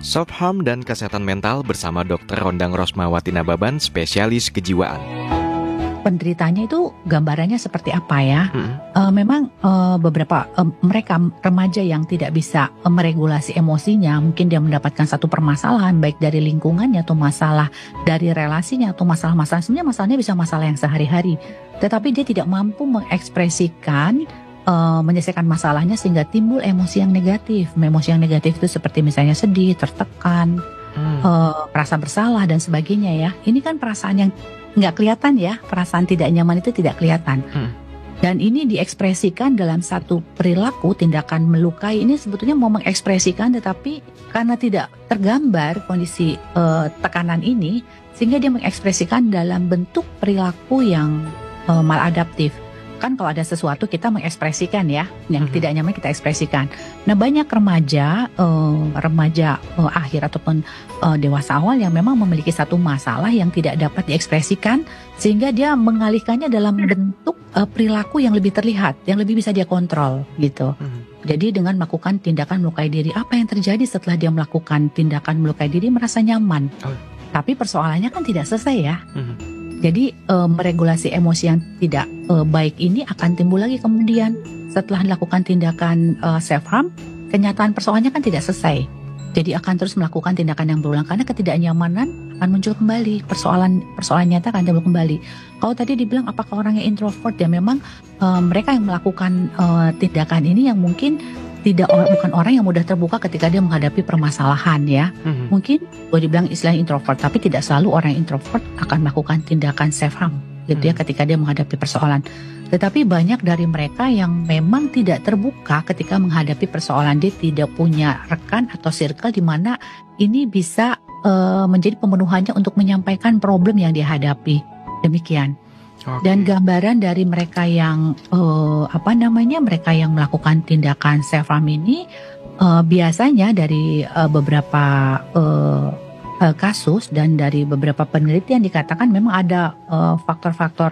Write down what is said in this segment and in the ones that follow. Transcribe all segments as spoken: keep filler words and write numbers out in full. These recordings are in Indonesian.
Self-harm dan kesehatan mental bersama dokter Rondang Rosmawati Nababan, spesialis kejiwaan. Penderitanya itu gambarannya seperti apa ya? Hmm. Uh, memang uh, beberapa uh, mereka remaja yang tidak bisa uh, meregulasi emosinya, mungkin dia mendapatkan satu permasalahan baik dari lingkungannya atau masalah dari relasinya atau masalah-masalah, sebenarnya masalahnya bisa masalah yang sehari-hari, tetapi dia tidak mampu mengekspresikan, uh, menyelesaikan masalahnya sehingga timbul emosi yang negatif. Emosi yang negatif itu seperti misalnya sedih, tertekan, hmm. uh, merasa bersalah dan sebagainya ya. Ini kan perasaan yang nggak kelihatan ya, perasaan tidak nyaman itu tidak kelihatan. Hmm. Dan ini diekspresikan dalam satu perilaku, tindakan melukai ini sebetulnya mau mengekspresikan, tetapi karena tidak tergambar kondisi uh, tekanan ini, sehingga dia mengekspresikan dalam bentuk perilaku yang uh, maladaptif. Kan kalau ada sesuatu kita mengekspresikan ya, yang mm-hmm. tidak nyaman kita ekspresikan. Nah banyak remaja, uh, remaja uh, akhir ataupun uh, dewasa awal yang memang memiliki satu masalah yang tidak dapat diekspresikan, sehingga dia mengalihkannya dalam bentuk uh, perilaku yang lebih terlihat, yang lebih bisa dia kontrol gitu. Mm-hmm. Jadi dengan melakukan tindakan melukai diri, apa yang terjadi setelah dia melakukan tindakan melukai diri? Merasa nyaman. Oh. Tapi persoalannya kan tidak selesai ya. Mm-hmm. Jadi e, meregulasi emosi yang tidak e, baik ini akan timbul lagi kemudian setelah melakukan tindakan e, self-harm, kenyataan persoalannya kan tidak selesai. Jadi akan terus melakukan tindakan yang berulang karena ketidaknyamanan akan muncul kembali, persoalan persoalan nyata akan timbul kembali. Kalau tadi dibilang apakah orangnya introvert, ya memang e, mereka yang melakukan e, tindakan ini yang mungkin tidak bukan orang yang mudah terbuka ketika dia menghadapi permasalahan ya. Mm-hmm. Mungkin boleh dibilang istilahnya introvert, tapi tidak selalu orang introvert akan melakukan tindakan self-harm gitu mm-hmm. ya ketika dia menghadapi persoalan. Tetapi banyak dari mereka yang memang tidak terbuka ketika menghadapi persoalan, dia tidak punya rekan atau circle di mana ini bisa uh, menjadi pemenuhannya untuk menyampaikan problem yang dia hadapi. Demikian. Okay. Dan gambaran dari mereka yang uh, apa namanya mereka yang melakukan tindakan self-harm ini uh, biasanya dari uh, beberapa uh, uh, kasus dan dari beberapa penelitian dikatakan memang ada uh, faktor-faktor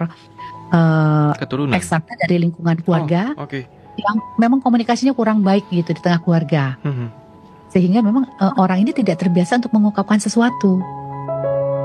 uh, eksternal dari lingkungan keluarga oh, okay. yang memang komunikasinya kurang baik gitu di tengah keluarga, mm-hmm. sehingga memang uh, orang ini tidak terbiasa untuk mengungkapkan sesuatu.